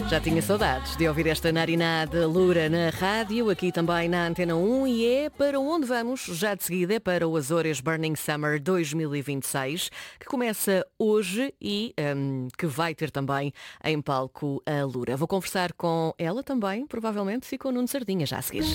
Já tinha saudades de ouvir esta narinada Lura na rádio, aqui também na Antena 1, e é para onde vamos já de seguida, é para o Azores Burning Summer 2026, que começa hoje e que vai ter também em palco a Lura. Vou conversar com ela também, provavelmente, e com o Nuno Sardinha já a seguir.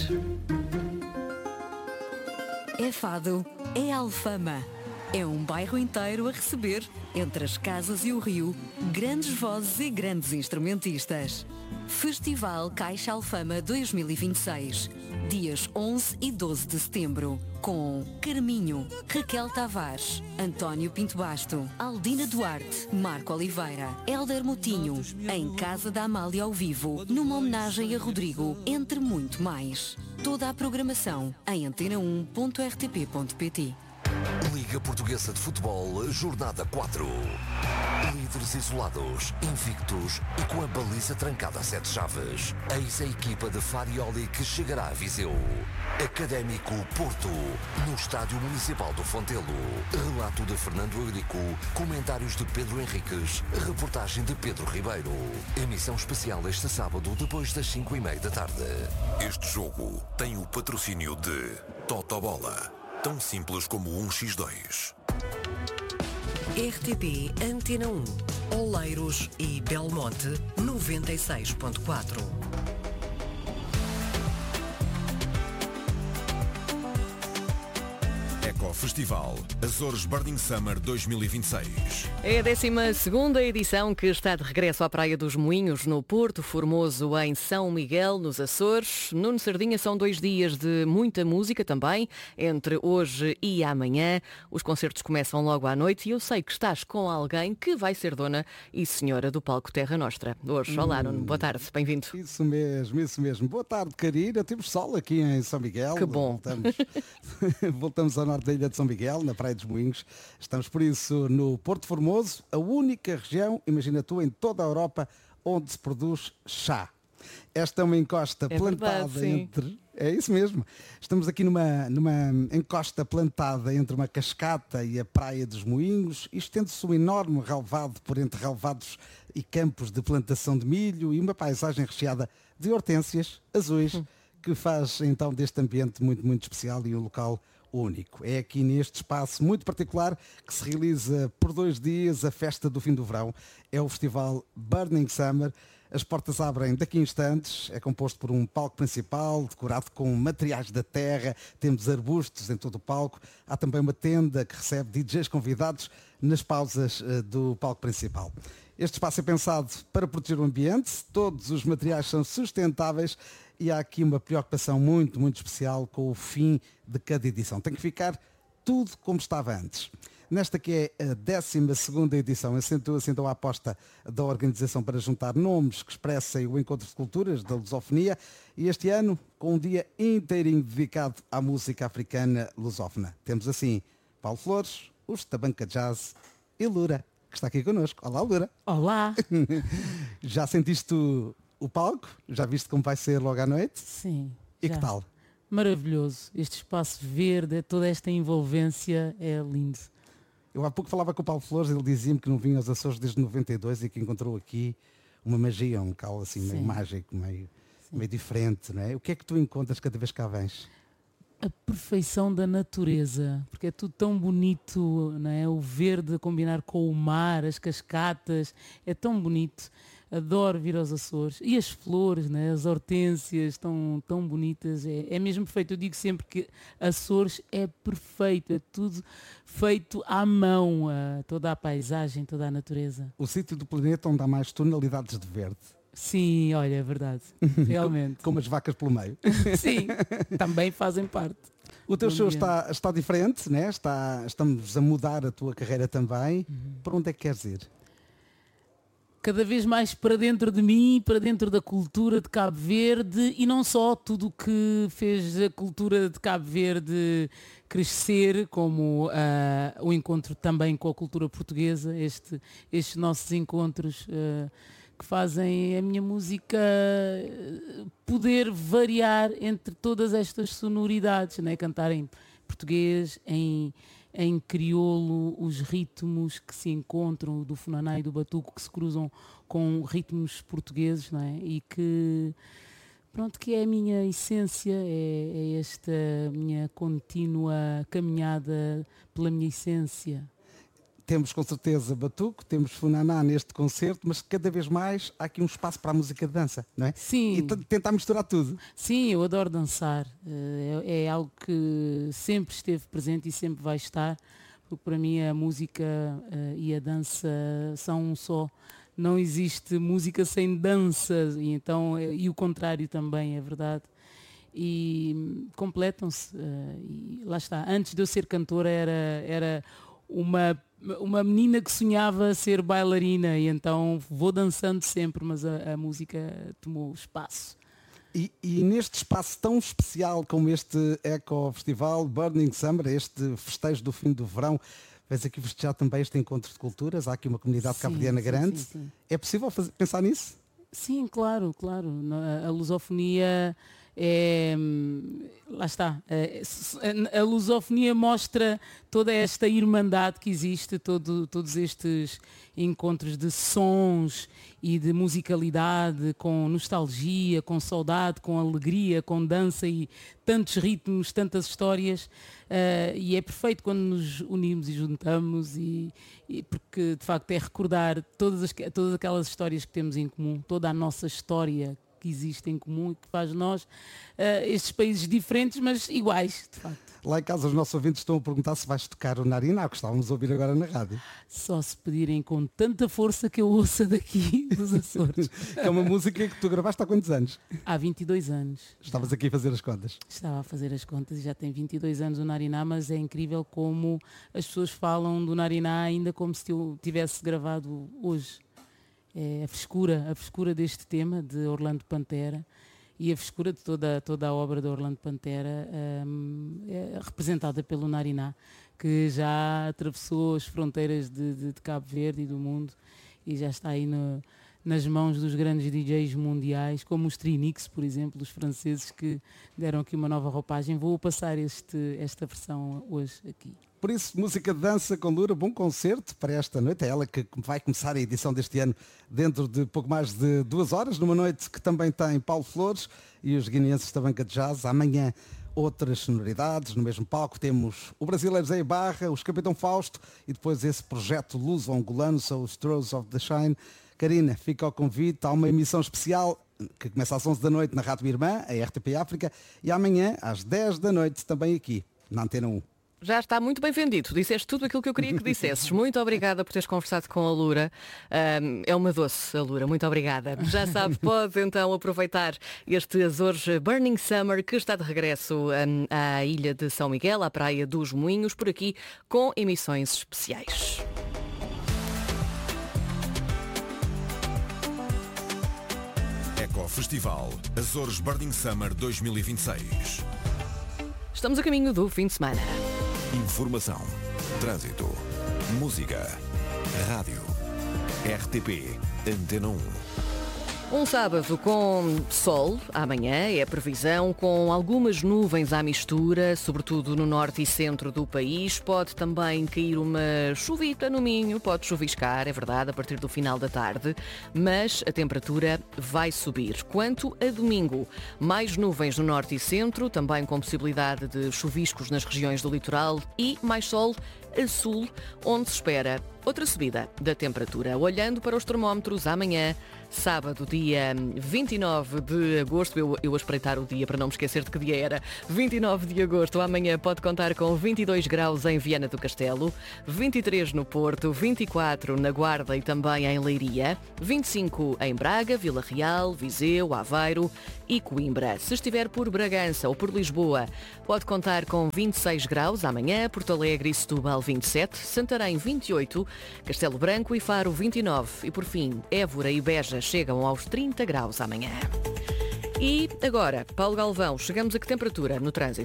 É Fado, é Alfama. É um bairro inteiro a receber, entre as casas e o rio, grandes vozes e grandes instrumentistas. Festival Caixa Alfama 2026, dias 11 e 12 de setembro, com Carminho, Raquel Tavares, António Pinto Basto, Aldina Duarte, Marco Oliveira, Hélder Moutinho, em Casa da Amália ao vivo, numa homenagem a Rodrigo, entre muito mais. Toda a programação em antena1.rtp.pt. Liga Portuguesa de Futebol, Jornada 4. Líderes isolados, invictos e com a baliza trancada a 7 chaves. Eis a equipa de Farioli que chegará a Viseu. Académico Porto, no Estádio Municipal do Fontelo. Relato de Fernando Eurico, comentários de Pedro Henriques, reportagem de Pedro Ribeiro. Emissão especial este sábado depois das 5:30 da tarde. Este jogo tem o patrocínio de Totobola. Tão simples como 1x2. RTP Antena 1, Oleiros e Belmonte 96.4. Festival Azores Burning Summer 2026. É a 12ª edição que está de regresso à Praia dos Moinhos, no Porto Formoso, em São Miguel, nos Açores. Nuno Sardinha, são 2 dias de muita música também, entre hoje e amanhã. Os concertos começam logo à noite e eu sei que estás com alguém que vai ser dona e senhora do palco Terra Nostra. Hoje, olá Nuno, boa tarde, bem-vindo. Isso mesmo. Boa tarde, Karina. Temos sol aqui em São Miguel. Que bom. Voltamos ao norte da ilha de São Miguel, na Praia dos Moinhos. Estamos, por isso, no Porto Formoso, a única região, imagina tu, em toda a Europa, onde se produz chá. Esta é uma encosta plantada verdade, entre... É isso mesmo. Estamos aqui numa encosta plantada entre uma cascata e a Praia dos Moinhos. Estende-se um enorme relvado por entre relvados e campos de plantação de milho e uma paisagem recheada de hortênsias azuis, que faz então deste ambiente muito, muito especial e um local único. É aqui neste espaço muito particular que se realiza por 2 dias a festa do fim do verão. É o Festival Burning Summer. As portas abrem daqui a instantes. É composto por um palco principal, decorado com materiais da terra. Temos arbustos em todo o palco. Há também uma tenda que recebe DJs convidados nas pausas do palco principal. Este espaço é pensado para proteger o ambiente. Todos os materiais são sustentáveis. E há aqui uma preocupação muito, muito especial com o fim de cada edição. Tem que ficar tudo como estava antes. Nesta que é a 12ª edição, assentou a aposta da organização para juntar nomes que expressem o encontro de culturas da lusofonia, e este ano com um dia inteirinho dedicado à música africana lusófona. Temos assim Paulo Flores, os Tabanca Jazz e Lura, que está aqui connosco. Olá, Lura. Olá. Já sentiste o palco? Já viste como vai ser logo à noite? Sim. E já. que tal? Maravilhoso. Este espaço verde, toda esta envolvência é lindo. Eu há pouco falava com o Paulo Flores, ele dizia-me que não vinha aos Açores desde 92 e que encontrou aqui uma magia, um local assim meio mágico, meio diferente, não é? O que é que tu encontras cada vez que cá vens? A perfeição da natureza, porque é tudo tão bonito, não é? O verde a combinar com o mar, as cascatas, é tão bonito. Adoro vir aos Açores. E as flores, né? As hortênsias tão bonitas. É mesmo perfeito. Eu digo sempre que Açores é perfeito. É tudo feito à mão. Toda a paisagem, toda a natureza. O sítio do planeta onde há mais tonalidades de verde. Sim, olha, é verdade. Realmente. Como as vacas pelo meio. Sim, também fazem parte. O teu show está diferente, né? Estamos a mudar a tua carreira também. Para onde é que queres ir? Cada vez mais para dentro de mim, para dentro da cultura de Cabo Verde, e não só tudo o que fez a cultura de Cabo Verde crescer, como o encontro também com a cultura portuguesa, estes nossos encontros que fazem a minha música poder variar entre todas estas sonoridades, né? Cantar em português, em crioulo, os ritmos que se encontram do funaná e do batuco que se cruzam com ritmos portugueses, não é? E que, pronto, que é a minha essência, é esta minha contínua caminhada pela minha essência. Temos com certeza batuque, temos funaná neste concerto, mas cada vez mais há aqui um espaço para a música de dança, não é? Sim. E tentar misturar tudo. Sim, eu adoro dançar. É algo que sempre esteve presente e sempre vai estar, porque para mim a música e a dança são um só. Não existe música sem dança, e o contrário também, é verdade. E completam-se. E lá está. Antes de eu ser cantora era uma menina que sonhava ser bailarina, e então vou dançando sempre, mas a música tomou espaço. E neste espaço tão especial como este Eco Festival Burning Summer, este festejo do fim do verão, vais aqui festejar também este encontro de culturas, há aqui uma comunidade cabo-verdiana grande. Sim. É possível pensar nisso? Sim, claro. A lusofonia lá está. A lusofonia mostra toda esta irmandade que existe, todos estes encontros de sons e de musicalidade, com nostalgia, com saudade, com alegria, com dança e tantos ritmos, tantas histórias. E é perfeito quando nos unimos e juntamos, porque de facto é recordar todas aquelas histórias que temos em comum, toda a nossa história que existe em comum e que faz nós estes países diferentes, mas iguais, de facto. Lá em casa os nossos ouvintes estão a perguntar se vais tocar o Nariná, que estávamos a ouvir agora na rádio. Só se pedirem com tanta força que eu ouça daqui dos Açores. É uma música que tu gravaste há quantos anos? Há 22 anos. Estavas aqui a fazer as contas. Estava a fazer as contas e já tem 22 anos o Nariná, mas é incrível como as pessoas falam do Nariná ainda como se eu tivesse gravado hoje. É a frescura deste tema de Orlando Pantera e a frescura de toda a obra de Orlando Pantera é representada pelo Nariná, que já atravessou as fronteiras de Cabo Verde e do mundo e já está aí nas mãos dos grandes DJs mundiais, como os Trinix, por exemplo, os franceses, que deram aqui uma nova roupagem. Vou passar esta versão hoje aqui. Por isso, música de dança com Lura, bom concerto para esta noite. É ela que vai começar a edição deste ano dentro de pouco mais de 2 horas, numa noite que também tem Paulo Flores e os guineenses da Banca de Jazz. Amanhã outras sonoridades, no mesmo palco temos o brasileiro Zé Barra, os Capitão Fausto e depois esse projeto luso-angolano, são os Throws of the Shine. Karina, fica ao convite, há uma emissão especial que começa às 11 da noite na Rádio Irmã, a RTP África, e amanhã às 10 da noite também aqui, na Antena 1. Já está muito bem vendido. Disseste tudo aquilo que eu queria que dissesses. Muito obrigada por teres conversado com a Lura. É uma doce, a Lura. Muito obrigada. Já sabe, pode então aproveitar este Açores Burning Summer, que está de regresso à ilha de São Miguel, à Praia dos Moinhos, por aqui com emissões especiais. Eco Festival Açores Burning Summer 2026. Estamos a caminho do fim de semana. Informação, trânsito, música, rádio, RTP, Antena 1. Um sábado com sol, amanhã é a previsão, com algumas nuvens à mistura, sobretudo no norte e centro do país. Pode também cair uma chuvita no Minho, pode chuviscar, é verdade, a partir do final da tarde, mas a temperatura vai subir. Quanto a domingo, mais nuvens no norte e centro, também com possibilidade de chuviscos nas regiões do litoral e mais sol a sul, onde se espera outra subida da temperatura. Olhando para os termómetros, amanhã, sábado, dia 29 de agosto, eu a espreitar o dia para não me esquecer de que dia era, 29 de agosto, amanhã pode contar com 22 graus em Viana do Castelo, 23 no Porto, 24 na Guarda e também em Leiria, 25 em Braga, Vila Real, Viseu, Aveiro e Coimbra. Se estiver por Bragança ou por Lisboa, pode contar com 26 graus amanhã, Porto Alegre e Setúbal 27, Santarém 28, Castelo Branco e Faro 29 e por fim Évora e Beja chegam aos 30 graus amanhã. E agora, Paulo Galvão, chegamos a que temperatura no trânsito?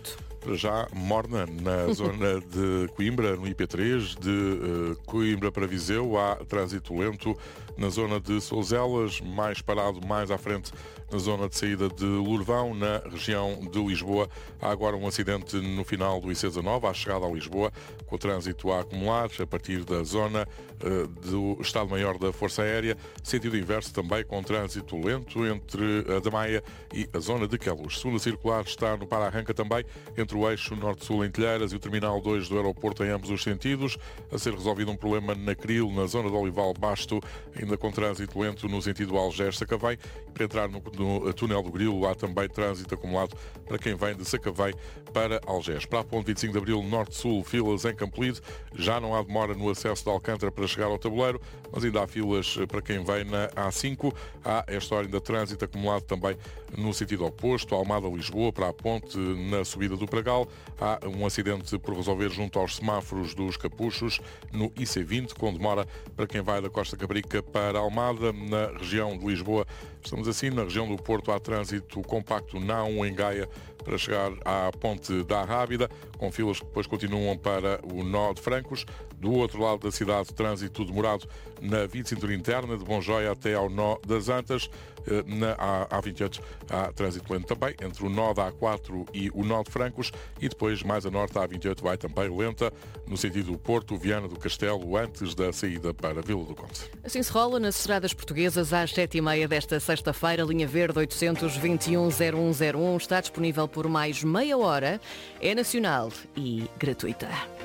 para já morna na zona de Coimbra, no IP3, de Coimbra para Viseu, há trânsito lento na zona de Souzelas, mais parado mais à frente na zona de saída de Lourdão, na região de Lisboa. Há agora um acidente no final do IC19, à chegada a Lisboa, com o trânsito a acumular a partir da zona do Estado-Maior da Força Aérea, sentido inverso também com trânsito lento entre a da Maia e a zona de Queluz. Segunda circular está no para-arranca também entre o eixo Norte-Sul em Telheiras e o Terminal 2 do aeroporto em ambos os sentidos. A ser resolvido um problema na Cril, na zona de Olival Basto, ainda com trânsito lento no sentido Algés-Sacavém. Para entrar no túnel do Grilo há também trânsito acumulado para quem vem de Sacavém para Algés. Para a ponte 25 de Abril, Norte-Sul, filas em Campolide. Já não há demora no acesso de Alcântara para chegar ao tabuleiro, mas ainda há filas para quem vem na A5. Há esta hora ainda trânsito acumulado também no sentido oposto, Almada-Lisboa, para a ponte na subida do Pragal. Há um acidente por resolver junto aos semáforos dos Capuchos no IC20, com demora para quem vai da Costa Cabrica para Almada. Na região de Lisboa, estamos assim, na região do Porto há trânsito compacto na A1 em Gaia para chegar à ponte da Rábida, com filas que depois continuam para o nó de Francos. Do outro lado da cidade, trânsito demorado na via de cintura interna, de Bonjoia até ao nó das Antas. Na A28 há trânsito lento também, entre o nó da A4 e o nó de Francos, e depois mais a norte a A28 vai também lenta, no sentido do Porto, Viana do Castelo, antes da saída para Vila do Conde. Assim se rola nas estradas portuguesas às 7h30 desta sexta-feira. Linha Verde 821-0101 está disponível por mais meia hora. É nacional e gratuita.